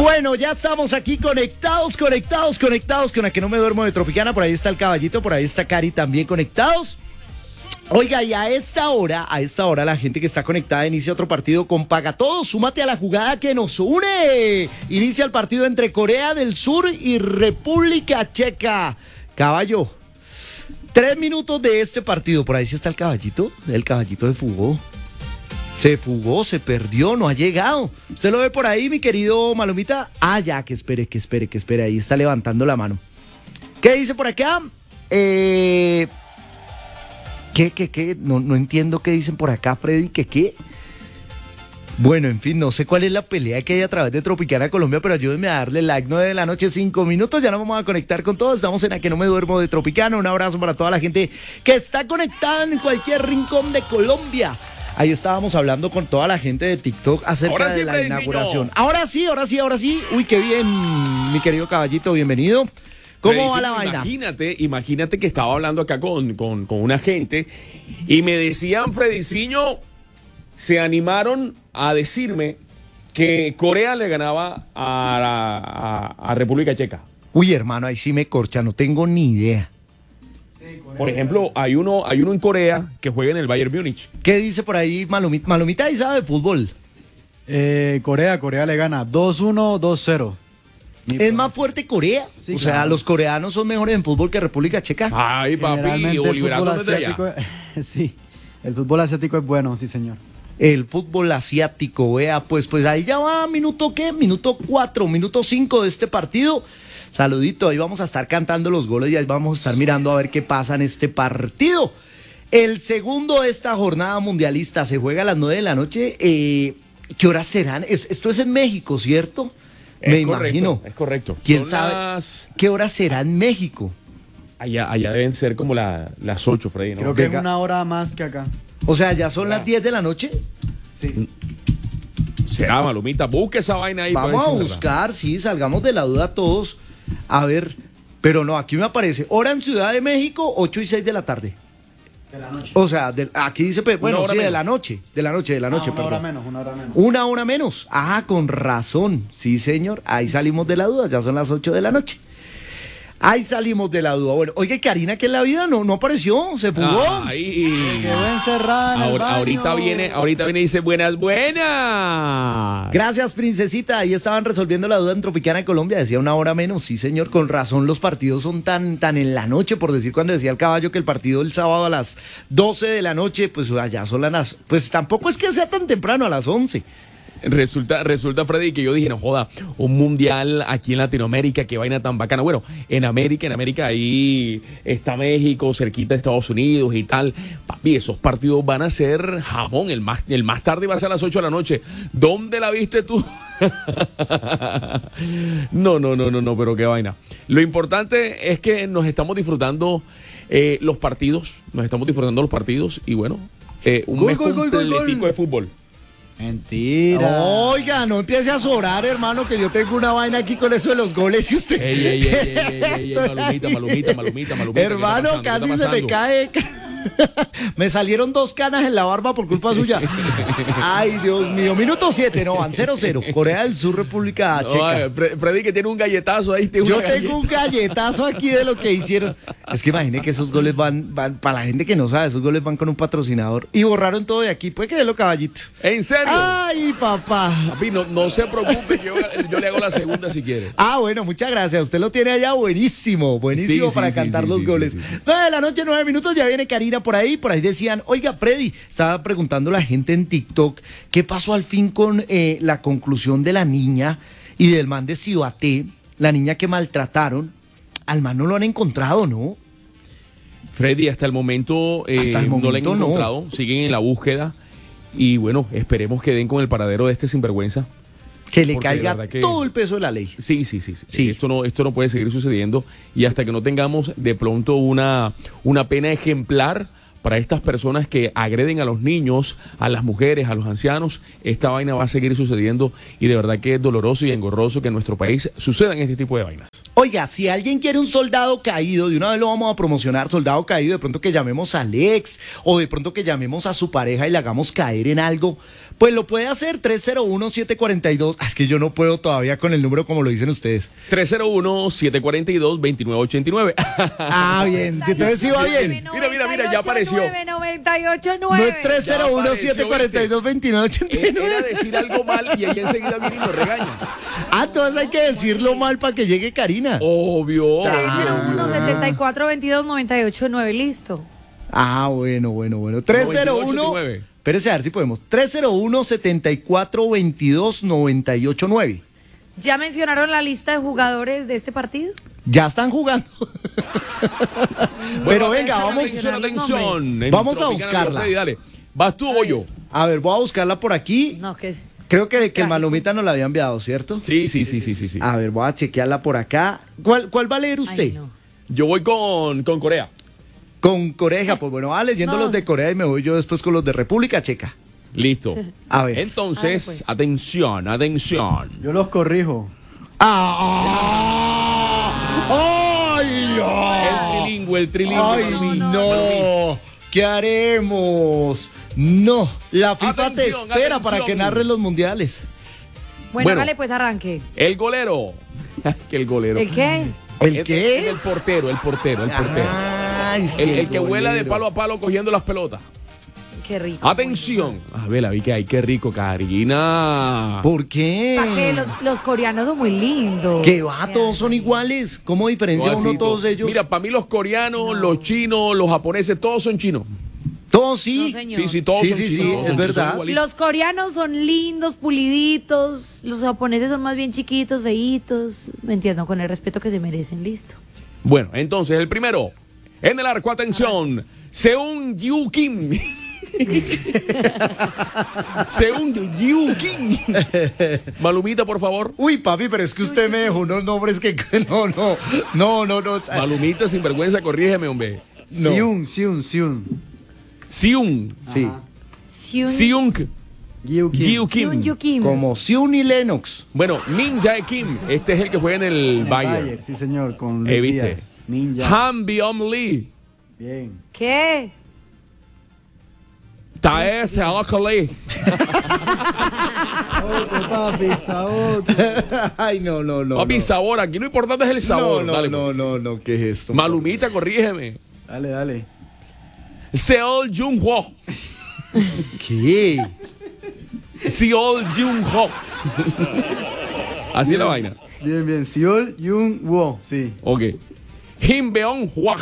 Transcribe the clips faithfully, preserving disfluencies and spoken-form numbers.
Bueno, ya estamos aquí conectados, conectados, conectados con la que no me duermo de Tropicana. Por ahí está el caballito, por ahí está Cari también conectados. Oiga, y a esta hora, a esta hora la gente que está conectada inicia otro partido con Paga Todo. Súmate a la jugada que nos une. Inicia el partido entre Corea del Sur y República Checa. Caballo, tres minutos de este partido. Por ahí sí está el caballito, el caballito de fugó. Se fugó, se perdió, no ha llegado. ¿Usted lo ve por ahí, mi querido Malumita? Ah, ya, que espere, que espere, que espere. Ahí está levantando la mano. ¿Qué dice por acá? Eh... ¿Qué, qué, qué? No, no entiendo qué dicen por acá, Freddy. ¿Qué, qué? Bueno, en fin, no sé cuál es la pelea que hay a través de Tropicana Colombia, pero ayúdenme a darle like. nueve de la noche, cinco minutos. Ya nos vamos a conectar con todos. Estamos en A Que No Me Duermo de Tropicana. Un abrazo para toda la gente que está conectada en cualquier rincón de Colombia. Ahí estábamos hablando con toda la gente de TikTok acerca sí, de la inauguración. Ahora sí, ahora sí, ahora sí. Uy, qué bien, mi querido caballito, bienvenido. ¿Cómo Freddy, va la vaina? Imagínate, imagínate que estaba hablando acá con, con, con una gente y me decían, Frediciño, se animaron a decirme que Corea le ganaba a, a, a República Checa. Uy, hermano, ahí sí me corcha, no tengo ni idea. Por ejemplo, hay uno, hay uno en Corea que juega en el Bayern Múnich. ¿Qué dice por ahí Malumita? Malumita ahí sabe de fútbol. Eh, Corea, Corea le gana dos uno, dos cero. ¿Es más fuerte Corea? Sí, o claro. sea, ¿los coreanos son mejores en fútbol que República Checa? Ay, papi, Generalmente el Oliver, fútbol ¿dónde está allá? asiático, sí, el fútbol asiático es bueno, sí señor. El fútbol asiático, vea, pues, pues ahí ya va, minuto qué, minuto cuatro, minuto cinco de este partido. Saludito, ahí vamos a estar cantando los goles y ahí vamos a estar mirando a ver qué pasa en este partido. El segundo de esta jornada mundialista se juega a las nueve de la noche. Eh, ¿Qué horas serán? Es, esto es en México, ¿cierto? Es Me correcto, imagino. Es correcto. ¿Quién Son sabe las... qué horas será en México? Allá, allá deben ser como la, las ocho, Freddy, ¿no? Creo que Venga. es una hora más que acá. O sea, ¿ya son las diez de la noche? Sí. Será, Malumita, busque esa vaina ahí. Vamos a buscar, sí, salgamos de la duda todos. A ver, pero no, aquí me aparece hora en Ciudad de México, ocho y seis de la tarde. De la noche. O sea, de- aquí dice, pues, bueno, hora sí, de menos. la noche, de la noche, de la noche, Ah, una perdón. hora menos, una hora menos. Una hora menos. Ah, con razón. Sí, señor. Ahí salimos de la duda. Ya son las ocho de la noche. Ahí salimos de la duda. Bueno, oye, Karina, que en la vida no, no apareció. Se fugó. Ahí. Quedó encerrada en el Ahora- baño. ahorita viene, ahorita viene y dice buenas, buenas. Gracias, princesita. Ahí estaban resolviendo la duda en Tropicana de Colombia. Decía una hora menos. Sí, señor. Con razón, los partidos son tan, tan en la noche. Por decir, cuando decía el caballo que el partido el sábado a las doce de la noche, pues allá son las. Pues tampoco es que sea tan temprano, a las once. Resulta, resulta, Freddy, que yo dije, no joda, un mundial aquí en Latinoamérica, qué vaina tan bacana. Bueno, en América, en América ahí está México, cerquita de Estados Unidos y tal. Papi, esos partidos van a ser jamón. El más, el más tarde va a ser a las ocho de la noche. ¿Dónde la viste tú? No, no, no, no, no, pero qué vaina. Lo importante es que nos estamos disfrutando eh, los partidos, nos estamos disfrutando los partidos y bueno, eh, un Gol, mes gol, gol, gol, completico gol. de fútbol. Mentira. Oiga, no empiece a sorar, hermano, que yo tengo una vaina aquí con eso de los goles y usted. Ey, ey, ey, ey, ey, ey, ey, Estoy malumita, ahí. malumita, malumita, malumita. Hermano, ¿qué está casi pasando? se ¿Qué me está cae. Me salieron dos canas en la barba por culpa suya. Ay, Dios mío. Minuto siete, no, van cero cero. Corea del Sur, República pasando? Checa. No, Fre- Freddy que tiene un galletazo ahí. Tiene Yo una tengo un galletazo aquí de lo que hicieron. Es que imagine que esos goles van, van, para la gente que no sabe, esos goles van con un patrocinador. Y borraron todo de aquí. ¿Puede creerlo, caballito? ¿En serio? Ay, papá. Papi, no, no se preocupe, yo, yo le hago la segunda si quiere. Ah, bueno, muchas gracias. Usted lo tiene allá buenísimo, buenísimo Sí, sí, para sí, cantar sí, los sí, goles. sí, sí. nueve de la noche, nueve minutos, ya viene Karina por ahí. Por ahí decían, oiga, Freddy, estaba preguntando la gente en TikTok, ¿qué pasó al fin con eh, la conclusión de la niña y del man de Cibaté, la niña que maltrataron? Al man no lo han encontrado, ¿no? Freddy, hasta el momento, eh, Hasta el no le han momento no. encontrado, siguen en la búsqueda y bueno, esperemos que den con el paradero de este sinvergüenza. Que le Porque de caiga verdad que- todo el peso de la ley. Sí, sí, sí, sí. Sí. Esto no, esto no puede seguir sucediendo y hasta que no tengamos de pronto una, una pena ejemplar para estas personas que agreden a los niños, a las mujeres, a los ancianos. Esta vaina va a seguir sucediendo y de verdad que es doloroso y engorroso que en nuestro país sucedan este tipo de vainas. Oiga, si alguien quiere un soldado caído, de una vez lo vamos a promocionar, soldado caído, de pronto que llamemos al ex o de pronto que llamemos a su pareja y le hagamos caer en algo, pues lo puede hacer tres cero uno, siete cuatro dos. Es que yo no puedo todavía con el número como lo dicen ustedes. tres cero uno, siete cuatro dos, dos nueve ocho nueve. Ah, bien, entonces sí va bien. Mira, mira, mira, ya apareció. noventa y ocho No nueve. es tres cero uno, siete cuatro dos, dos nueve ocho nueve. Era decir algo mal y ella enseguida viene y nos regaña. Ah, entonces hay que decirlo mal para que llegue Karina. Obvio. tres cero uno, siete cuatro dos dos, nueve ocho nueve, listo. Ah, bueno, bueno, bueno. tres cero uno. Espérese a ver si podemos. tres cero uno, siete cuatro dos dos, nueve ocho nueve. ¿Ya mencionaron la lista de jugadores de este partido? Ya están jugando. Pero venga, atención, vamos. Atención, los atención. En Vamos a Tropicana buscarla. Norte, dale. ¿Vas tú o voy yo? A ver, voy a buscarla por aquí. No, que Creo que, que el Malomita nos la había enviado, ¿cierto? Sí, sí, sí, sí, sí, sí. A ver, voy a chequearla por acá. ¿Cuál, cuál va a leer usted? Ay, no. Yo voy con, con Corea. Con Corea, pues bueno, va leyendo No. los de Corea y me voy yo después con los de República Checa. Listo. A ver. Entonces, A ver, pues. atención, atención. Yo los corrijo. ¡Ah! ¡Ay, no! El trilingüe, el trilingüe. ¡Ay, Malumí. no! ¿Qué haremos? No, la FIFA te Atención, espera para atención. que narren los mundiales. Bueno, Bueno. dale pues arranque. El golero. que el golero. ¿El qué? ¿El El- qué? El portero, el portero, el portero. Ay, es El, el que vuela de golero. palo a palo cogiendo las pelotas. Qué rico. Atención. A ver, la vi que hay, qué rico, Karina. ¿Por qué? ¿Para qué? Los, los coreanos son muy lindos. Que va, todos son iguales. ¿Cómo diferencia uno Suavecito. todos ellos? Mira, para mí los coreanos, los chinos, los japoneses, todos son chinos. todos sí. No, señor. Sí, sí, todos Sí, son sí, chinos. sí, todos es son- verdad. son igualitos. Los coreanos son lindos, puliditos. Los japoneses son más bien chiquitos, feitos. Me entiendo, con el respeto que se merecen. Listo. Bueno, entonces el primero. En el arco, atención. Seung Yu Kim. Seung Yu Kim. Malumita, por favor. Uy, papi, pero es que usted me dejó unos nombres que no, no, no, no, no. Malumita, sin vergüenza, corrígeme, hombre. No. Siun, Siun, Siun. Seung. Sí, Seung, Seung Gyu Kim. Yu Kim. Seung Yu Kim. como Siun y Lennox. Bueno, Min Jae Kim. Este es el que juega en el En Bayern. Bayern, sí, señor, con Eh, Luis ¿viste? Díaz. Ninja. Han Byung Lee. Bien. ¿Qué? Tae Seok Lee. Otro, papi, Saoco. Ay, no, no, no. Papi, no. sabor. Aquí lo importante es el sabor. No, no, Dale, no, pues. no, no, ¿qué es esto? Malumita, corrígeme. Dale, dale. Seol Jung Ho. ¿Qué? Seol Jung Ho. Así es la vaina. Bien, bien. Seol Yun Wo. Sí. Ok. Kim Beon Hwag.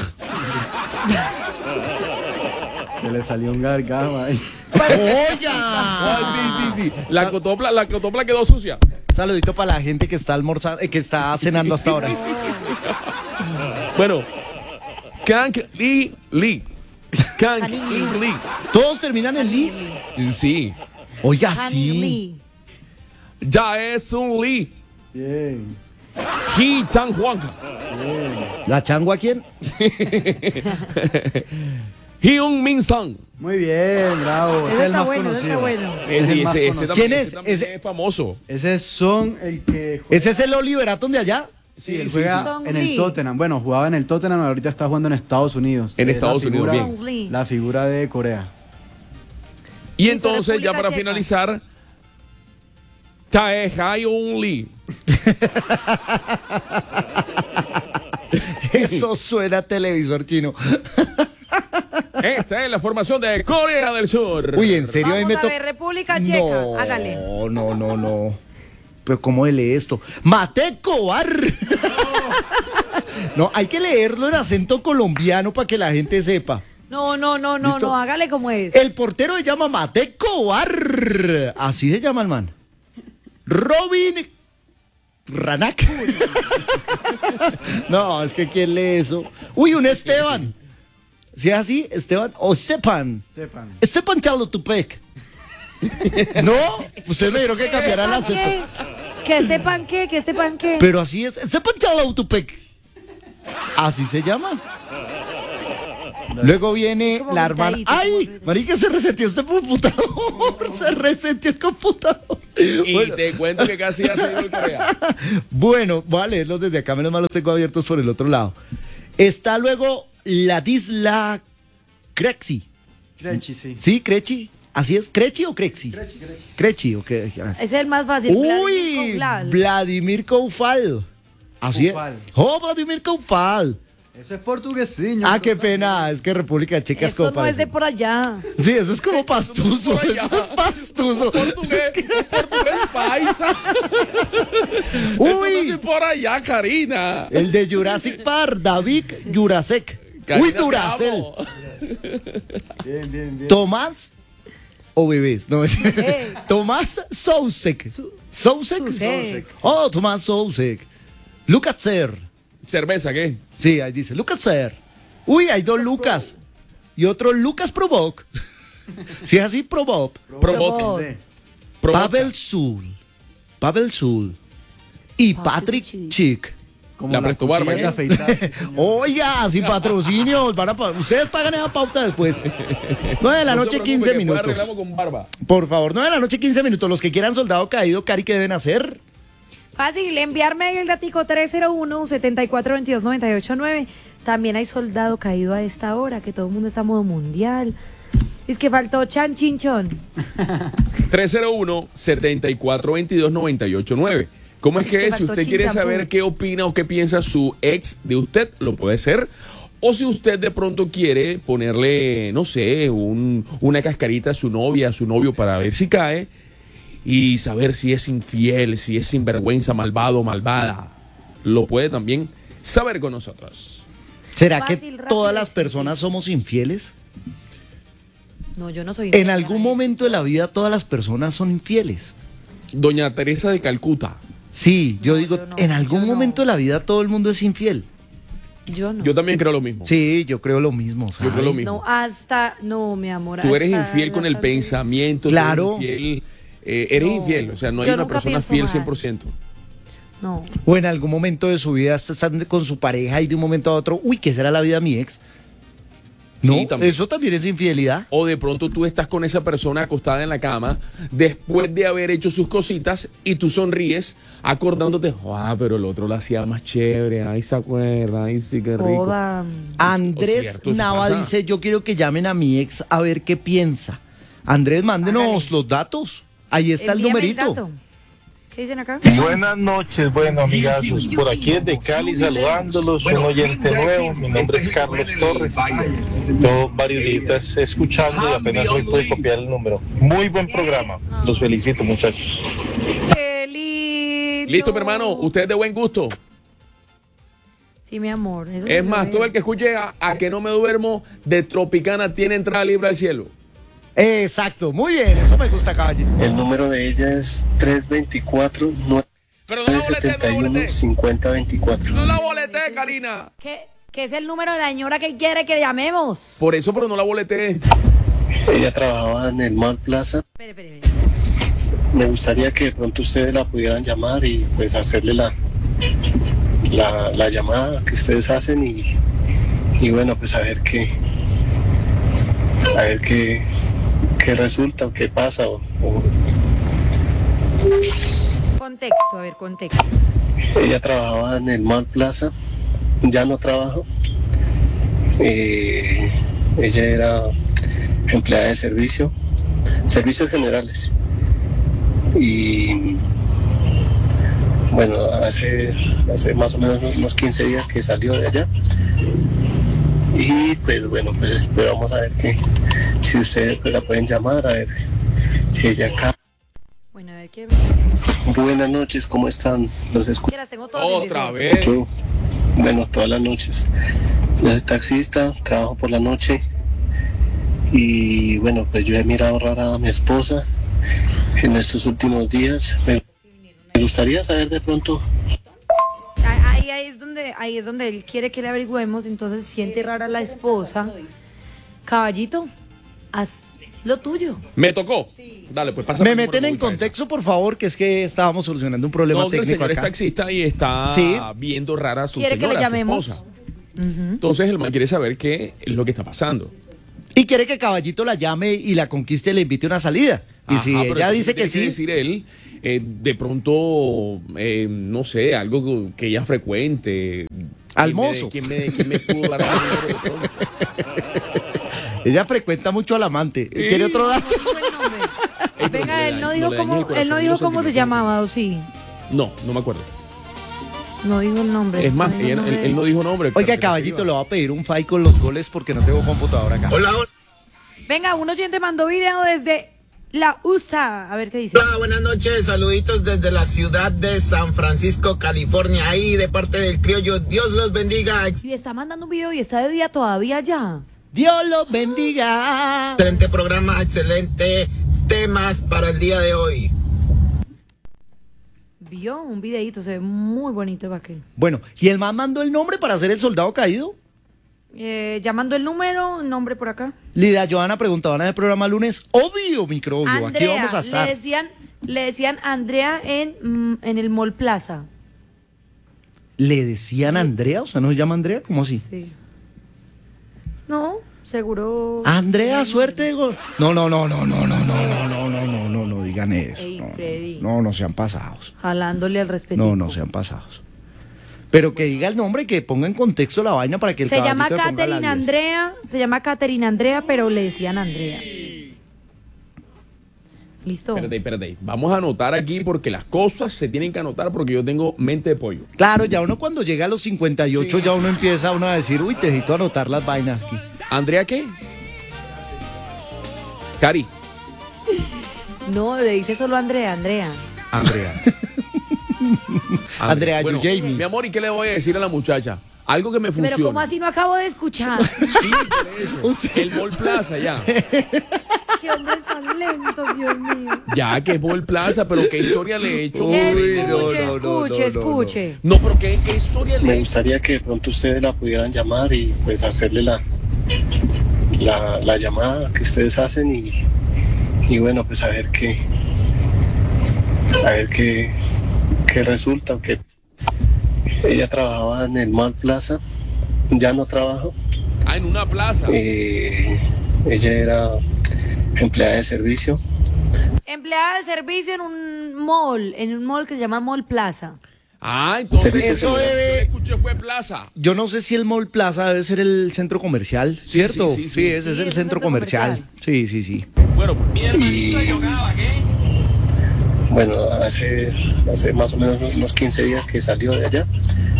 Se le salió un gargajo ahí. ¡Oiga! Ah, sí, sí, sí. La cotopla, la cotopla quedó sucia. Saludito para la gente que está almorzando, eh, que está cenando hasta ahora. Bueno. Kang Lee Lee. Kang Lee Lee. Todos terminan en Lee. Sí. Oiga, Han sí. Lee. Jae Sun Lee. Bien. Hee Chang Hwang. ¿La changua quién? Hyun Min Sang. Muy bien, bravo. Ese Ese es el está más bueno, ese conocido. está bueno. Ese es el Ese, más ese conocido. también, ¿Quién es? ese también Ese- es famoso. Ese es Son, el que juega. ¿Ese es el Oliver Atom de allá? Sí, él sí, juega sí. Song en Lee. el Tottenham. Bueno, jugaba en el Tottenham, ahorita está jugando en Estados Unidos. En Es Estados la Unidos, figura- bien. Song Lee. La figura de Corea. Y Listo, entonces, ya República para Checa. finalizar, Tae Hyun Lee. Eso suena a televisor chino. Esta es la formación de Corea del Sur. Uy, en serio, ahí Vamos me a toca. ver, República Checa. No, Hágale. no, no, no. Pero ¿cómo lee esto? ¡Mate Cobar! No, hay que leerlo en acento colombiano para que la gente sepa. No, no, no, no, ¿Listo? no, hágale como es. El portero se llama Mate Cobar. Así se llama el man. Robin Ranak. No, es que ¿quién lee eso? Uy, un Esteban. ¿Sí es así? Esteban o Stepan. Stepan. Stepan Chalotupec. No, usted me dijeron que cambiara la ¿Qué? ¿Que este pan qué? ¿Que este pan qué? Pero así es. Stepan Chalotupec. Así se llama. Luego viene Como la hermana. gritadito, como ¡Ay! gritadito. Marica, se reseteó este computador. Se reseteó el computador. Y Bueno. te cuento que casi ya se dio el Corea. Bueno, voy a leerlos desde acá, menos mal los tengo abiertos por el otro lado. Está luego Ladisla Crexi. Crechi, sí. ¿Sí, Crechi? ¿Así es? ¿Crechi o Crexi? Crechi, Crechi. Crechi, ok. Ese es el más fácil. Uy, Vladimir Vladimir Koufal. Así es. Koufal. Oh, Vladimir Koufal. Eso es portuguesiño. Ah, qué pena, es que República Checa es Eso como no es de parece. por allá. Sí, eso es como pastuso, Por allá. eso es pastuso. Portugués, portugués paisa. Uy. Eso no es de por allá, Karina. El de Jurassic Park, David Jurasek. Karina, Uy, te Duracel. amo. Bien, bien, bien. Tomás o bebés, no. Eh. Tomás Sousek. Sousek. Sousek. Oh, Tomás Sousek. Lucas Ser. ¿Cerveza qué? Sí, ahí dice Lucas Ser. Uy, hay dos Lucas. Y otro Lucas Provoc. Si es así, Provoc. Provoca. Sí. Provoca. Pavel Sul. Pavel Sul. Y Pavel Patrick Schick. Chick. Como La la prestó barba, cuchilla de ¿eh? afeitar, sí, señor. Oiga, sin patrocinios. Van a pa- Ustedes pagan esa pauta después. nueve de la No se noche, preocupe, quince que después minutos. arreglamos con barba. Por favor, nueve de la noche, quince minutos. Los que quieran soldado caído, Cari, ¿qué deben hacer? Fácil, enviarme ahí el datico tres cero uno, siete cuatro dos dos, nueve ocho nueve. También hay soldado caído a esta hora, que todo el mundo está a modo mundial. Es que faltó Chan Chinchón. tres cero uno, siete cuatro dos dos, nueve ocho nueve. ¿Cómo es Es que que si faltó usted quiere chinchampú. saber qué opina o qué piensa su ex de usted, lo puede ser? O si usted de pronto quiere ponerle, no sé, un- una cascarita a su novia, a su novio para ver si cae y saber si es infiel, si es sinvergüenza, malvado o malvada, lo puede también saber con nosotros. ¿Será Fácil, que rápido, todas las sí, personas somos infieles? No, yo no soy. En algún momento de la vida todas las personas son infieles. Doña Teresa de Calcuta. Sí, yo No, digo, yo no, en algún yo no. momento de la vida todo el mundo es infiel. Yo no. Yo también creo lo mismo. Sí, yo creo lo mismo. Yo creo ¿sabe? lo mismo. No, hasta. No, mi amor. Tú eres hasta infiel con las el arterias. pensamiento, tú Claro. eres infiel, eh, eres No, infiel, o sea, no hay yo una nunca persona pienso fiel mal. cien por ciento. No. O en algún momento de su vida están con su pareja y de un momento a otro, uy, ¿qué será la vida de mi ex? No, Sí, también. eso también es infidelidad. O de pronto tú estás con esa persona acostada en la cama después de haber hecho sus cositas y tú sonríes acordándote, ah, pero el otro lo hacía más chévere, ay, se acuerda, ay, sí, qué rico. Joda. Andrés cierto, eso Nava pasa. dice, yo quiero que llamen a mi ex a ver qué piensa. Andrés, mándenos Hágale. los datos. Ahí está el Envíame numerito. dato. ¿Qué dicen acá? Buenas noches, bueno amigazos, por aquí desde Cali saludándolos, un oyente nuevo, mi nombre es Carlos Torres, llevo varios días escuchando y apenas hoy pude copiar el número. Muy buen programa, los felicito muchachos. Qué lindo. Listo, mi hermano, usted es de buen gusto. Sí, mi amor. eso sí Es lo más, veo. todo el que escuche a, a que no me duermo de Tropicana tiene entrada libre al cielo. Exacto, muy bien, eso me gusta, caballito. El número de ella es tres dos cuatro, Pero no nueve la boleté, siete no la uno, boleté. cinco cero dos cuatro. No la boleté, Karina. ¿Qué, qué es el número de la señora que quiere que llamemos? Por eso, pero no la boleté. Ella trabajaba en el Mall Plaza. Espere, espere, espere. Me gustaría que de pronto ustedes la pudieran llamar y pues hacerle la, la, la llamada que ustedes hacen y, y bueno, pues a ver qué, a ver qué, qué resulta o qué pasa. O, o- Contexto, a ver, contexto. Ella trabajaba en el Mall Plaza, ya no trabaja. Eh, ella era empleada de servicio, servicios generales. Y bueno, hace, hace más o menos unos quince días que salió de allá. Y pues bueno, pues esperamos a ver que si ustedes pues, la pueden llamar, a ver si ella acá. Bueno, a ver qué. Buenas noches, ¿cómo están? Los escucho. Que las tengo todas en Otra desorden. vez. Yo, bueno, todas las noches. Yo soy taxista, trabajo por la noche y bueno, pues yo he mirado rara a mi esposa en estos últimos días. Me, me gustaría saber de pronto, Ahí, ahí es donde, ahí es donde él quiere que le averigüemos, entonces siente rara la esposa. Caballito, haz lo tuyo. ¿Me tocó? Dale, pues pasa. Me meten en contexto, por favor, que es que estábamos solucionando un problema No, el técnico señor es acá. taxista y está Sí. viendo rara a su Quiere que señora, le a su llamemos. esposa. Entonces el man quiere saber qué es lo que está pasando. Y quiere que Caballito la llame y la conquiste y le invite una salida. Y Ajá, si pero ella entonces dice que tiene sí, decir él, eh, de pronto, eh, no sé, algo que ella frecuente. Al ¿Quién me- mozo. ¿Quién me, quién me pudo dar el número de pronto? ella frecuenta mucho al amante. ¿Quiere otro dato? Ey, pero Venga, le él da- no le dijo dañes el cómo, él corazón no y dijo los cómo se sentimientos. llamaba, ¿o sí? No, no me acuerdo. No dijo el nombre. Es más, no dijo ella- el él, nombre. él no dijo nombre. pero Oiga, que Caballito, escriba. le voy a pedir un file con los goles porque no tengo computadora acá. Hola, hola, Venga, un oyente mandó video desde la U S A. A ver qué dice. buenas noches, saluditos desde la ciudad de San Francisco, California, ahí de parte del criollo, Dios los bendiga, Y está mandando un video y está de día todavía ya. Dios los bendiga. excelente programa, excelente temas para el día de hoy. Vio un videito, se ve muy bonito el vaquero. Bueno, ¿y el man mandó el nombre para ser el soldado caído? Eh, llamando el número, nombre por acá. Lidia Johanna preguntaba en el programa lunes. Obvio, microbio, aquí Andrea, vamos a estar. Le decían, le decían Andrea en, mm, en el Mall Plaza. ¿Le decían Andrea? O sea, ¿no se llama Andrea? ¿Cómo así? Sí. No, seguro. Andrea, suerte. go- No, no, no, no, no, no, no, no, no, no, no, no, no digan eso. Ey, no, Freddy. no, no sean pasados. Jalándole al respeto. No, no sean pasados. Pero que diga el nombre y que ponga en contexto la vaina para que el Se llama caballito le ponga la Catherine diez. Andrea, se llama Catherine Andrea, pero le decían Andrea. ¿Listo? Espérate, espérate. Vamos a anotar aquí porque las cosas se tienen que anotar porque yo tengo mente de pollo. Claro, ya uno cuando llega a los cincuenta y ocho ya uno empieza uno a decir, uy, necesito anotar las vainas aquí. ¿Andrea qué? Cari. No, le dice solo Andrea, Andrea. Andrea. Andrea, bueno, you Jamie. mi amor, ¿y qué le voy a decir a la muchacha? Algo que me funcione. Pero ¿cómo así no acabo de escuchar? Sí, por eso. El Mall Plaza, ya. Qué hombres tan lentos, Dios mío. Ya, que es Mall Plaza, pero ¿qué historia le he hecho? escuche, no, no, no, escuche, no, no, escuche. No, pero ¿qué, qué historia le Me he hecho? gustaría que de pronto ustedes la pudieran llamar y pues hacerle la, la, la llamada que ustedes hacen y, y bueno, pues a ver qué, a ver qué, qué resulta. Que ella trabajaba en el Mall Plaza, ya no trabaja. Ah, en una plaza. Eh, ella era empleada de servicio. Empleada de servicio en un mall, en un mall que se llama Mall Plaza. Ah, entonces Servicio eso debe- debe... escuché fue plaza. Yo no sé si el Mall Plaza debe ser el centro comercial, ¿cierto? sí, sí, sí. ese Sí, es el es centro el centro comercial. comercial. Sí, sí, sí. Bueno, Y bueno, hace, hace más o menos unos quince días que salió de allá.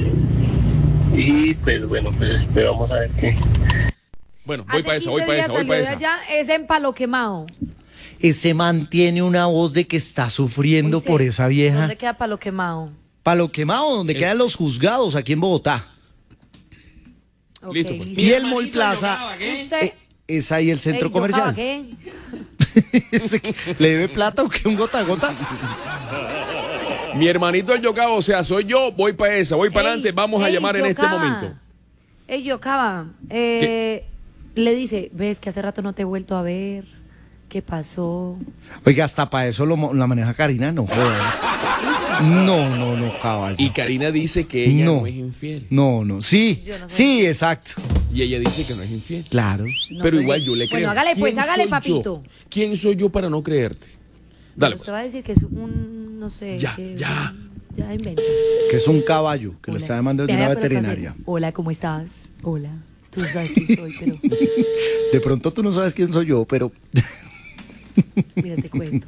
Y pues bueno, pues pero vamos a ver qué. bueno, voy Hace para esa, voy quince para días esa, voy salió para de esa. allá, es en Palo Quemado. Ese man tiene una voz de que está sufriendo Uy, sí. por esa vieja. ¿Dónde queda Palo Quemado? Palo Quemado, donde quedan los juzgados aquí en Bogotá. Ok, Listo, pues. Y el Mall Plaza Usted... eh, es ahí el centro Ey, comercial. ¿yocaba qué? Ese que- ¿Le debe plata o qué? ¿Un gota a gota? Mi hermanito el Yocaba, o sea, soy yo, voy para esa, voy para Ey, adelante, vamos a ey, llamar en este Yocaba. momento. Ey, Yocaba, eh, le dice, ves que hace rato no te he vuelto a ver. ¿Qué pasó? Oiga, hasta para eso lo, mo- la maneja Karina, no joder. No, no, no, caballo. Y Karina dice que ella no, No. es infiel. No, no, sí, Yo no sé. sí, exacto. Y ella dice que no es infiel. Claro. No Pero soy- igual yo le creo. Bueno, hágale pues, ¿Quién hágale, soy papito. yo? ¿Quién soy yo para no creerte? Dale, Usted pues. va a decir que es un, no sé. Ya, que- ya. Ya inventa. Que es un caballo que lo Hola. está demandando de Vea, una pero está veterinaria. haciendo, hola, ¿cómo estás? Hola. Tú sabes quién soy, pero De pronto tú no sabes quién soy yo, pero mira, te cuento.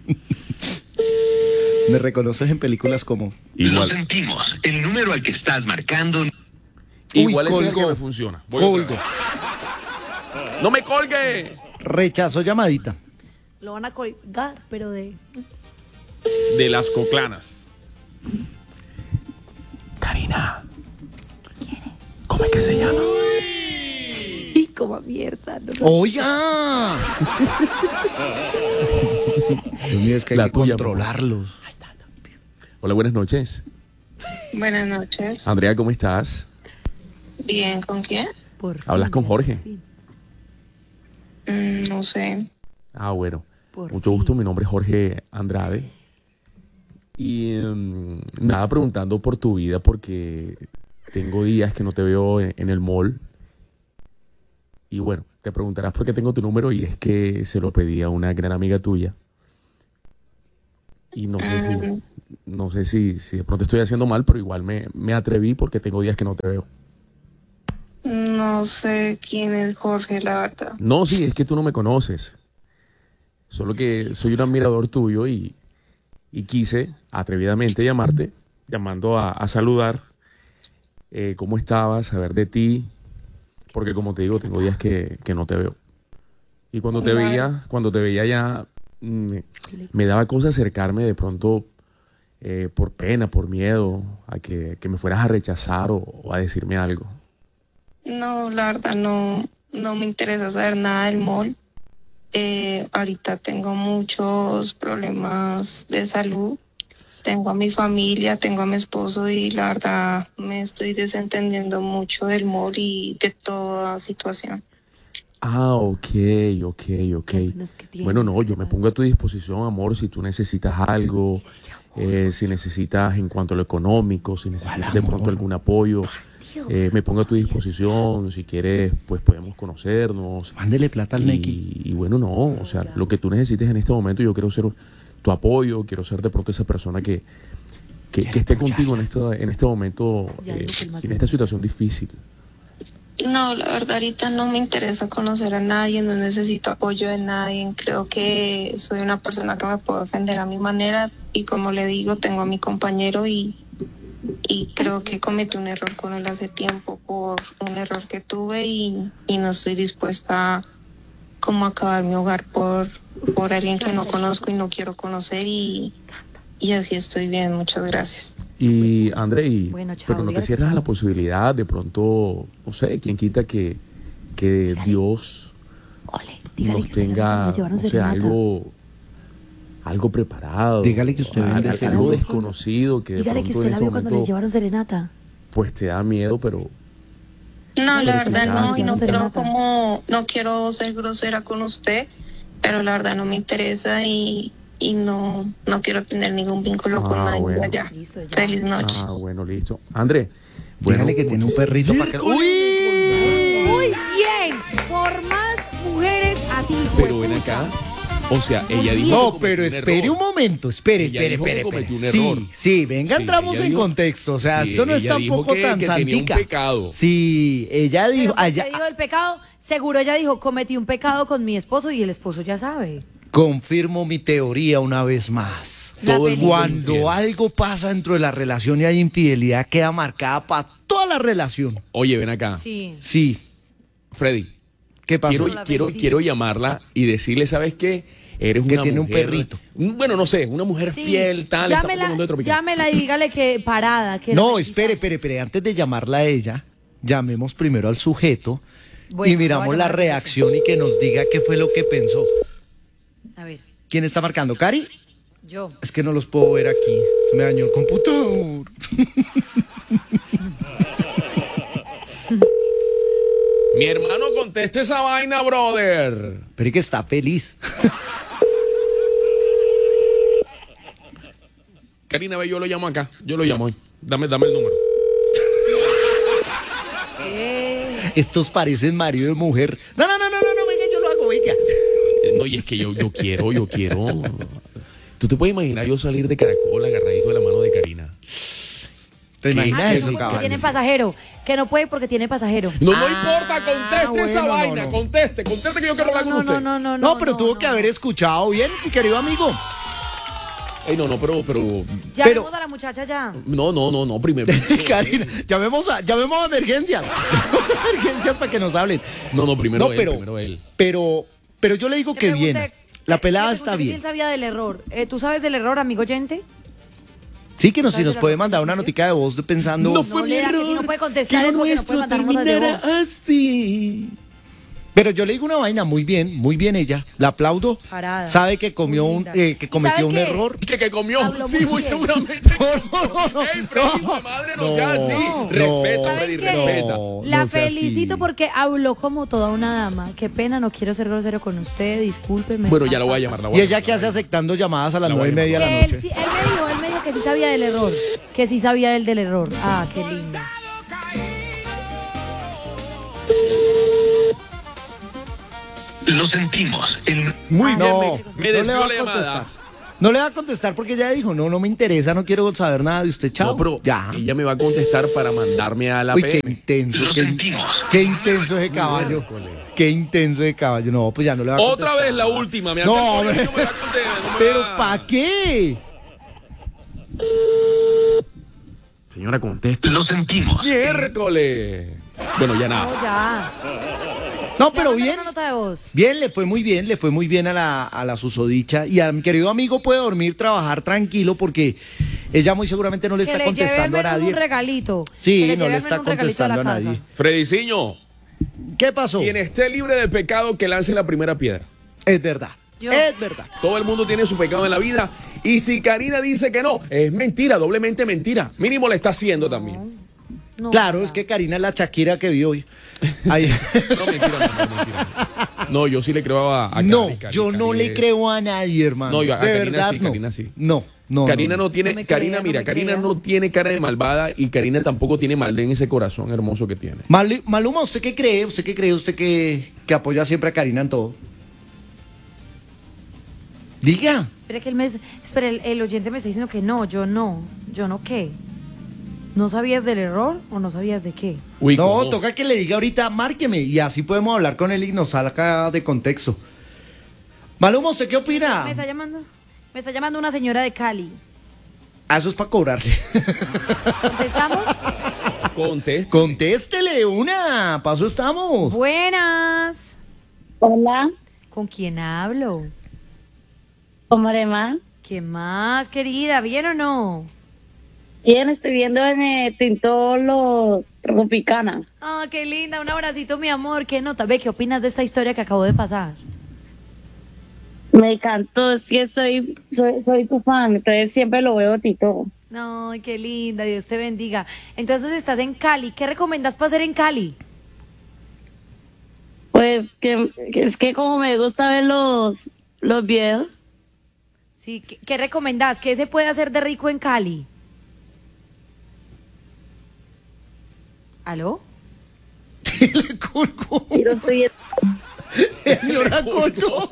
me reconoces en películas como. Lo sentimos. El número al que estás marcando. Uy, Igual es el colgó. que me funciona. Voy Colgo. otra vez. ¡No me colgue! Rechazó llamadita. Lo van a colgar, pero de... De las coclanas. Karina. ¿Cómo es que se llama? Y como mierda. No sé. ¡Oiga! Dios mío, es que hay La que tuya, controlarlos. Hola, buenas noches. Buenas noches. Andrea, ¿cómo estás? Bien, ¿con quién? Por ¿Hablas fin, con ya, Jorge? por fin, Mm, no sé. Ah, bueno. por Mucho fin. gusto, mi nombre es Jorge Andrade. Y mm, nada, preguntando por tu vida porque tengo días que no te veo en, en el mall. Y bueno, te preguntarás por qué tengo tu número y es que se lo pedí a una gran amiga tuya. Y no sé si, no sé si, si de pronto estoy haciendo mal, pero igual me, me atreví porque tengo días que no te veo. No sé quién es Jorge, la verdad. No, sí, es que tú no me conoces. Solo que soy un admirador tuyo y, y quise atrevidamente llamarte, llamando a, a saludar eh, cómo estabas, saber de ti, porque como te digo, tengo días que, que no te veo. Y cuando te Claro. veía, cuando te veía ya mm, me daba cosa acercarme de pronto eh, por pena, por miedo, a que, que me fueras a rechazar o, o a decirme algo. No, la verdad no, no me interesa saber nada del mall. Eh, ahorita tengo muchos problemas de salud. Tengo a mi familia, tengo a mi esposo y la verdad me estoy desentendiendo mucho del mall y de toda situación. Ah, ok, ok, ok. Bueno, no, yo me pongo a tu disposición, amor, si tú necesitas algo, eh, si necesitas en cuanto a lo económico, si necesitas de pronto algún apoyo, eh, me pongo a tu disposición, si quieres, pues podemos conocernos. Mándele plata al Y, Neki. y bueno, no, o sea, lo que tú necesites en este momento, yo quiero ser tu apoyo, quiero ser de pronto esa persona que, que, que esté contigo en este, en este momento, eh, en esta situación difícil. No, la verdad ahorita no me interesa conocer a nadie, no necesito apoyo de nadie. Creo que soy una persona que me puedo defender a mi manera y como le digo, tengo a mi compañero y, y creo que cometí un error con él hace tiempo por un error que tuve y, y no estoy dispuesta a como acabar mi hogar por, por alguien que no conozco y no quiero conocer y, y así estoy bien, muchas gracias. Y André, y- Bueno, chao, pero no te dígale cierras chao. a la posibilidad de pronto, no sé, quién quita que, que Dios Ole, dígale nos que usted tenga, le llevaron o sea, serenata. algo, algo preparado. Dígale que usted al- vende algo seguro. desconocido que de Dígale que pronto usted en la este vio cuando le momento llevaron serenata. pues te da miedo, pero No, la Pero verdad ya, no, y ya no no se quiero nota. como, no quiero ser grosera con usted, pero la verdad no me interesa y, y no, no quiero tener ningún vínculo con Ah, nadie bueno. allá. Listo, ya. Feliz noche. ah, bueno, listo. André, bueno, Dígale que tiene un perrito para que... ¡Uy! Muy bien, por más mujeres así. pero ven hueputa. acá, o sea, ella dijo No, que pero cometió espere un error. momento, espere, Ella espere, dijo que espere, cometió espere. un error. Sí, sí, venga, Sí, entramos ella en dijo- contexto, o sea, sí, esto no es ella dijo tampoco que- tan que tenía un santica. pecado. Sí, ella dijo, Pero allá, porque dijo el pecado, seguro ella dijo, cometí un pecado con mi esposo y el esposo ya sabe. confirmo mi teoría una vez más. La Todo el mundo Cuando infiel. algo pasa dentro de la relación y hay infidelidad, queda marcada para toda la relación. Oye, ven acá, Sí. Sí, Freddy. ¿qué pasó? Quiero, La quiero, felicito. quiero llamarla y decirle, ¿sabes qué? Eres Que una tiene un mujer- perrito. Bueno, no sé, una mujer Sí. fiel, tal. estamos Llámela, hablando de Tropicana. llámela y dígale que parada. Que No, la espere, espere, espere. Antes de llamarla a ella, llamemos primero al sujeto Bueno, y miramos voy a la llamar al reacción y que nos diga qué fue lo que pensó. A ver, ¿Quién está marcando? ¿Cari? yo. Es que no los puedo ver aquí. Se me dañó el computador. Mi hermano, conteste esa vaina, brother. Pero es que está feliz. Karina, ve, yo lo llamo acá. Yo lo llamo hoy. Dame, dame el número. Eh, Estos parecen marido y mujer. No, no, no, no, no, no, venga, yo lo hago, venga. Eh, No, y es que yo, yo quiero, yo quiero. ¿Tú te puedes imaginar yo salir de Caracol agarradito de la mano de Karina? ¿Te ¿Qué? imaginas ah, que eso, no puede porque caballo? tiene pasajero. Que no puede porque tiene pasajero. No, no Ah, importa, conteste esa bueno, no, vaina, no. conteste, conteste que yo quiero hablar con No, usted. no, no, no, No, pero tuvo no, que no. haber escuchado bien, mi querido amigo. Ey, no, no, pero, pero, Llamemos pero- a la muchacha ya. no, no, no, no, primero. Karina, llamemos a, llamemos a emergencias. Llamemos a emergencias para que nos hablen. No, no, primero No, él, pero- primero él. Pero, pero yo le digo Le que bien. pregunté- La le pelada pregunté está que si bien. él sabía del error. Eh, ¿Tú sabes del error, amigo oyente? Sí, que nos, si ¿Sabes nos de la puede razón mandar que una dice? notica de voz de pensando. No fue No, mi lea, que si error, no puede contestar que es lo porque no puede nuestro mandar notas de terminara voz. así. Pero yo le digo una vaina, muy bien, muy bien ella. La aplaudo. Parada. Sabe que comió Muy un, linda. eh, que ¿Y cometió sabe un qué? error. Que, que comió, Habló sí, muy muy bien. seguramente. No, no, no, Ey, Freddy, no, tu madre no, no, ya, sí. no. Respeta, ¿Saben Freddy, qué? respeta. No, La no sea felicito así. porque habló como toda una dama. Qué pena, no quiero ser grosero con usted, discúlpeme. Bueno, ya la voy a llamar. La voy ¿Y a ella llamar, qué hace la voy a llamar. aceptando llamadas a las La voy nueve y a media de Que la él, noche? sí- él me dijo, él me dijo que sí sabía del error. Que sí sabía él del error. Ah, qué lindo. Lo sentimos. El... Muy bien, No, me, me no le desvió va la a llamada. contestar. No le va a contestar porque ya dijo, no, no me interesa, no quiero saber nada de usted, chao. No, pero ya. ella me va a contestar para mandarme a la Uy, P qué M. intenso, Lo qué, sentimos. qué intenso ese caballo. Qué intenso ese caballo. No, pues ya no le va a contestar. Otra vez la última. Me hace No, el pollo y hombre. no me la contesta, no me Pero la- ¿para qué? Señora, contesta. Lo sentimos. Miércoles. Bueno, ya No, nada. ya. No, Ya pero mandaron bien. una nota de voz. Bien, le fue muy bien, le fue muy bien a la, a la susodicha. Y a mi querido amigo puede dormir, trabajar tranquilo porque ella muy seguramente no le Que está le lleve al contestando a menos nadie. un regalito. Sí, Que no lleve le al está menos un regalito a la contestando a casa. nadie. Frediciño, ¿Qué pasó? quien esté libre de pecado, que lance la primera piedra. Es verdad. Yo. Es verdad. Todo el mundo tiene su pecado en la vida. Y si Karina dice que no, es mentira, doblemente mentira. Mínimo le está haciendo también. No, Claro, ya. es que Karina es la Shakira que vi hoy. Ahí. No, mentira, no, no, mentira. No, yo sí le creo a, a No, Cari, Cari, yo Cari no es- le creo a nadie, hermano. No, yo a de Karina verdad sí, no. Karina sí. No, no. Karina no, no tiene, No me Karina, crea, mira, no me Karina crea. no tiene cara de malvada y Karina tampoco tiene maldad en ese corazón hermoso que tiene. Mal- Maluma, ¿usted qué cree? ¿Usted qué cree? ¿Usted que, que apoya siempre a Karina en todo? Diga. Espera que el mes, espera, el, el oyente me está diciendo que no, yo no, yo no qué. ¿No sabías del error o no sabías de qué? Uy, No, ¿cómo? toca que le diga ahorita, márqueme, y así podemos hablar con él y nos saca de contexto. Maluma, ¿usted qué opina? Me está llamando, me está llamando una señora de Cali. Ah, eso es para cobrarle. ¿Contestamos? Conteste. Contéstele una, paso estamos. Buenas. Hola, ¿Con quién hablo? ¿cómo le va? ¿Qué más, querida? ¿Bien o no? Bien, estoy viendo en el Tintolo Tropicana. Ah, qué linda, un abracito, mi amor. ¿Qué nota? Ve, ¿qué opinas de esta historia que acabo de pasar? Me encantó, es que soy, soy, soy tu fan, entonces siempre lo veo Tito. Ay, qué linda, Dios te bendiga. Entonces estás en Cali. ¿Qué recomiendas para hacer en Cali? Pues que, que es que como me gusta ver los, los videos, Sí, ¿qué, qué recomendás? ¿Qué se puede hacer de rico en Cali? ¿Aló? Le colgó. y lo estoy Señora colgó.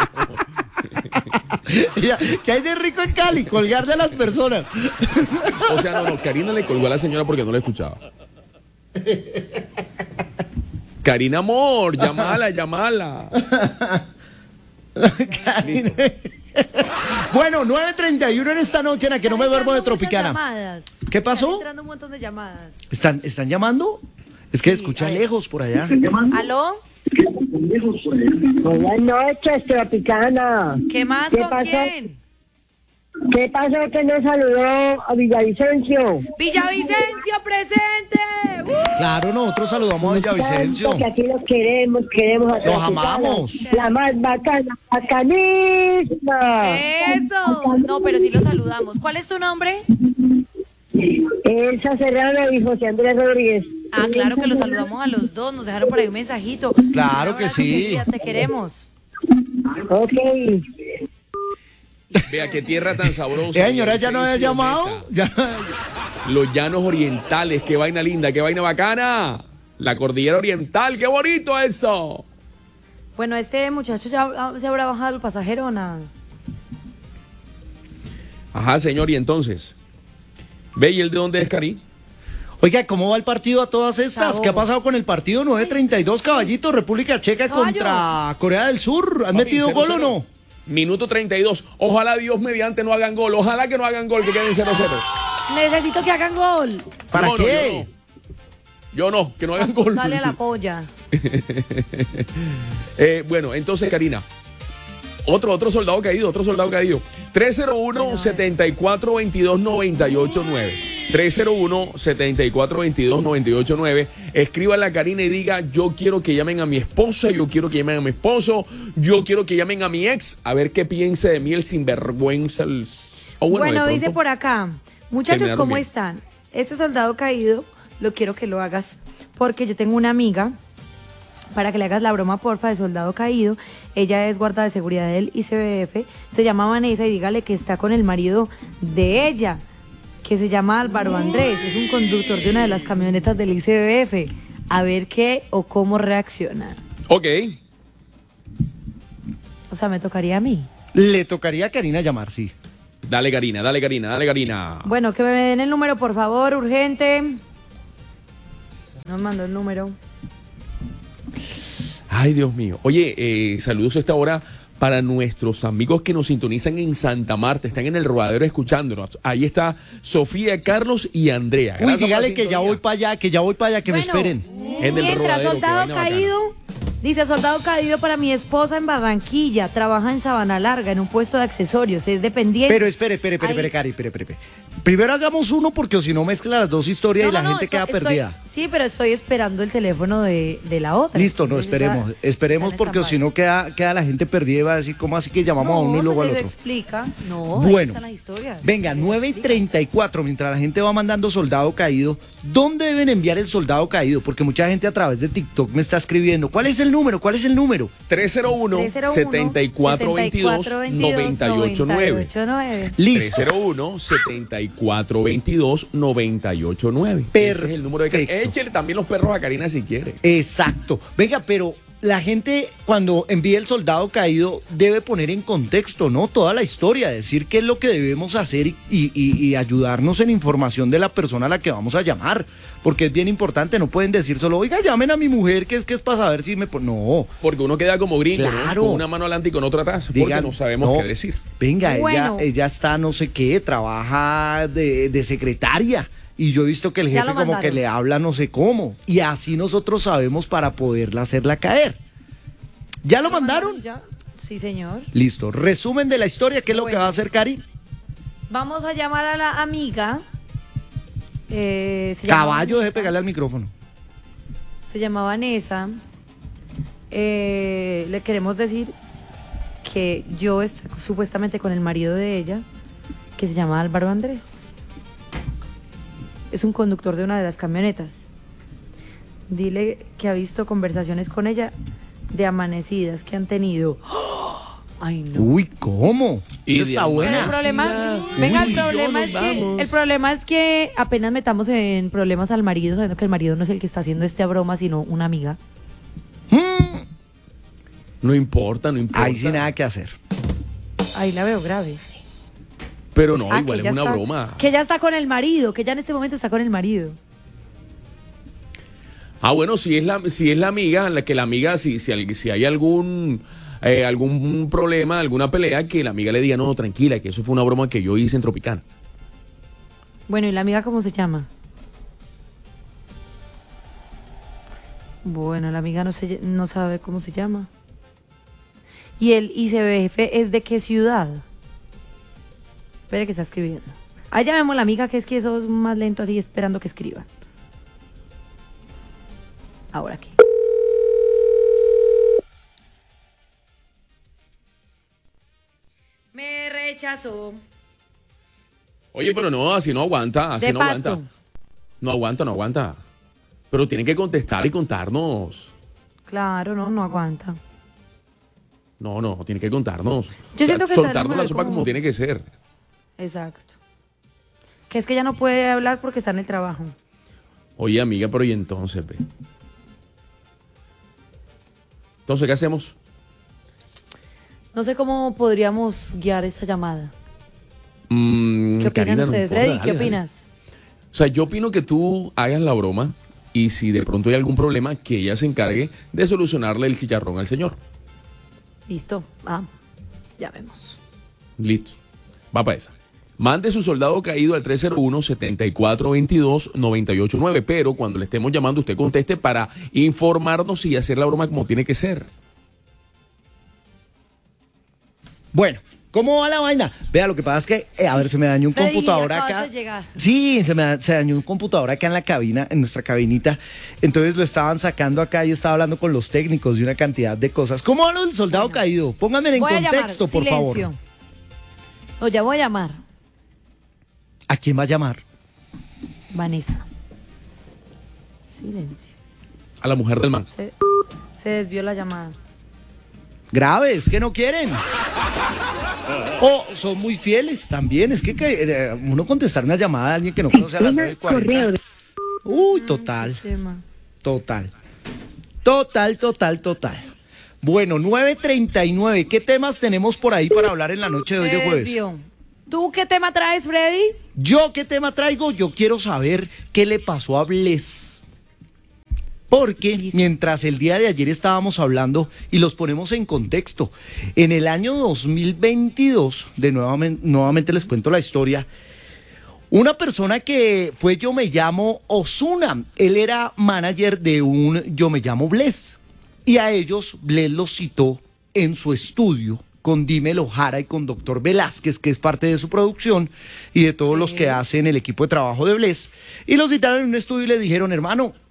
Ya, ¿qué hay de rico en Cali? Colgarle a las personas. O sea, no, no, Karina le colgó a la señora porque no la escuchaba. Karina, amor, llamala, llamala. Karina. Bueno, nueve treinta y uno en esta noche en la que no me duermo de Están entrando muchas Tropicana. llamadas. ¿Qué pasó? Están entrando un montón de llamadas. ¿Están, ¿Están llamando? Es que escucha lejos por allá. ¿Aló? Buenas noches, Tropicana. ¿Qué más? ¿Qué ¿Con pasó? quién? ¿Qué pasó que no saludó a Villavicencio? Villavicencio presente. ¡Uh! Claro, nosotros saludamos a Villavicencio. Tanto que aquí los queremos, queremos a Los Tropicana. amamos. La más bacana, bacanísima. Eso. No, pero sí lo saludamos. ¿Cuál es tu nombre? Elsa Serrano y José Andrés Rodríguez. Ah, claro que los saludamos a los dos. Nos dejaron por ahí un mensajito. Claro Un que abrazo, sí. querida, te queremos. Ok. Vea qué tierra tan sabrosa. Eh, señora, ¿ya no había Villavicencio, llamado? neta. Ya- Los llanos orientales, qué vaina linda, qué vaina bacana. La cordillera oriental, qué bonito eso. Bueno, este muchacho ya se habrá bajado el pasajero o nada. Ajá, señor, y entonces. ¿Ve y el de dónde es, Cari? Oiga, ¿cómo va el partido a todas estas? Sabor. ¿Qué ha pasado con el partido? nueve treinta y dos, caballito, República Checa Caballo. contra Corea del Sur. ¿Han Papi, metido cero, gol o cero. no? Minuto treinta y dos. Ojalá Dios mediante no hagan gol. Ojalá que no hagan gol, que queden cero cero. Necesito que hagan gol. ¿Para No, no, qué? Yo no, que no hagan gol. Dale a la polla. Eh, bueno, entonces, Karina. Otro, otro soldado caído, otro soldado caído. tres cero uno, siete cuatro dos dos, nueve ocho nueve. tres cero uno, siete cuatro dos dos, nueve ocho nueve. Escríbale a Karina y diga, yo quiero que llamen a mi esposa, yo quiero que llamen a mi esposo, yo quiero que llamen a mi ex, a ver qué piense de mí el sinvergüenza. El... o Bueno, de pronto, dice por acá, muchachos, terminaron ¿cómo bien. están? Este soldado caído, lo quiero que lo hagas porque yo tengo una amiga, para que le hagas la broma, porfa, de soldado caído. Ella es guarda de seguridad del I C B F, se llama Vanessa y dígale que está con el marido de ella, que se llama Álvaro Andrés, es un conductor de una de las camionetas del I C B F. A ver qué o cómo reacciona. Ok. O sea, me tocaría a mí. Le tocaría a Karina llamar, sí. Dale, Karina, dale, Karina, dale, Karina. Bueno, que me den el número, por favor, urgente. Nos mandó el número. Ay, Dios mío. Oye, eh, saludos a esta hora para nuestros amigos que nos sintonizan en Santa Marta, están en el Rodadero escuchándonos. Ahí está Sofía, Carlos y Andrea. Uy, Gracias dígale por la que ya sintonía. voy para allá, que ya voy para allá, que Bueno, me esperen. En el Mientras, Rodadero, soldado qué vaina caído, dice, soldado caído para mi esposa en Barranquilla, trabaja en Sabana Larga, en un puesto de accesorios, es dependiente. Pero espere, espere, espere, espere, Ahí- Cari, espere, espere. espere. Primero hagamos uno porque o si no mezcla las dos historias No, y la no, no, gente estoy- queda estoy- perdida. Sí, pero estoy esperando el teléfono de, de la otra. Listo, no, Entonces, esperemos, esa- esperemos está en porque o si no queda, queda la gente perdida y va a decir, ¿cómo así que llamamos a No, uno y luego se al les otro? explica. No, ahí Bueno, están las historias. venga, Se les nueve y explica. treinta y cuatro, mientras la gente va mandando soldado caído, ¿dónde deben enviar el soldado caído? Porque mucha gente a través de TikTok me está escribiendo, ¿cuál es el número? ¿Cuál es el número? tres cero uno, setenta y cuatro veintidós, noventa y ocho nueve. Listo. tres cero uno, setenta y cuatro veintidós, noventa y ocho nueve. Ese es el número de Karina. Échele también los perros a Karina si quiere. Exacto. Venga, pero la gente cuando envía el soldado caído debe poner en contexto, ¿no? Toda la historia, decir qué es lo que debemos hacer y, y- y ayudarnos en información de la persona a la que vamos a llamar. Porque es bien importante, no pueden decir solo, oiga, llamen a mi mujer, que es que es para saber si me... pon-". No. Porque uno queda como gringo, ¿no? Claro. Con una mano adelante y con otra atrás, porque Digan, no sabemos no, qué decir. Venga, Bueno. ella, ella está no sé qué, trabaja de, de secretaria. Y yo he visto que el Ya jefe lo como mandaron. que le habla no sé cómo. Y así nosotros sabemos para poderla hacerla caer. ¿Ya lo mandaron? Ya. Sí, señor. Listo. Resumen de la historia, ¿qué es lo que Bueno. va a hacer Cari? Vamos a llamar a la amiga. Eh, se llama Caballo, deje Vanessa. pegarle al micrófono. Se llama Vanessa. Eh, le queremos decir que yo estoy supuestamente con el marido de ella, que se llama Álvaro Andrés. Es un conductor de una de las camionetas. Dile que ha visto conversaciones con ella de amanecidas que han tenido. Ay, no. Uy, ¿cómo? Y Eso de está Pero buena. el problema, venga, el problema es que el problema es que apenas metamos en problemas al marido, sabiendo que el marido no es el que está haciendo esta broma, sino una amiga. No importa, no importa. Ahí sí nada que hacer. Ahí la veo grave. Pero no, Ah, igual que es ella una está- broma. Que ella está con el marido, que ella en este momento está con el marido. Ah, bueno, si es la, si es la amiga, la que la amiga, si, si, al- si hay algún, eh, algún problema, alguna pelea, que la amiga le diga, no, tranquila, que eso fue una broma que yo hice en Tropicana. Bueno, ¿y la amiga cómo se llama? Bueno, la amiga no, se, no sabe cómo se llama. ¿Y el I C B F es de qué ciudad? Espere que está escribiendo. Ahí llamemos a la amiga, que es que eso es más lento así, esperando que escriban. Ahora aquí. Me rechazó. Oye, pero no, así no aguanta, así De no pasto. aguanta. No aguanta, no aguanta. Pero tiene que contestar y contarnos. Claro, no, no aguanta. No, no, tiene que contarnos. Yo siento que está soltarnos enojada la sopa como- como tiene que ser. Exacto. Que es que ella no puede hablar porque está en el trabajo. Oye, amiga, pero ¿y entonces, ve? Entonces, ¿qué hacemos? No sé cómo podríamos guiar esta llamada. Mm, ¿Qué opinan Karina, no ustedes, importa, Freddy? dale, ¿Qué dale. opinas? O sea, yo opino que tú hagas la broma y si de pronto hay algún problema, que ella se encargue de solucionarle el chicharrón al señor. Listo. Ah, ya vemos. Listo. Va para esa. Mande su soldado caído al tres cero uno, setenta y cuatro veintidós, noventa y ocho nueve, pero cuando le estemos llamando usted conteste para informarnos y hacer la broma como tiene que ser. Bueno, ¿cómo va la vaina? Vea, lo que pasa es que, eh, a ver, se me dañó un Freddy, computador acabas acá. de llegar. Sí, se me da- se dañó un computador acá en la cabina, en nuestra cabinita. Entonces lo estaban sacando acá y estaba hablando con los técnicos de una cantidad de cosas. ¿Cómo hablo del soldado caído? Pónganme en Voy a contexto, llamar. por Silencio. favor. No, ya voy a llamar. ¿A quién va a llamar? Vanessa. Silencio. A la mujer del man. Se, se desvió la llamada. Graves, que no quieren. O son muy fieles también. Es que, que, eh, uno contestar una llamada a alguien que no conoce a las nueve y cuarenta. Uy, total. Sistema. Total. Total, total, total. Bueno, nueve treinta y nueve. ¿Qué temas tenemos por ahí para hablar en la noche de hoy de jueves? Sergio, ¿tú qué tema traes, Freddy? ¿Yo qué tema traigo? Yo quiero saber qué le pasó a Bless. Porque Listo. mientras el día de ayer estábamos hablando, y los ponemos en contexto, en el año dos mil veintidós, de nuevamente, nuevamente les cuento la historia, una persona que fue Yo Me Llamo Ozuna, él era manager de un Yo Me Llamo Bless, y a ellos Bless los citó en su estudio con Dímelo Jara y con Doctor Velázquez, que es parte de su producción, y de todos los que hacen el equipo de trabajo de Bless, y los citaron en un estudio y le dijeron, hermano,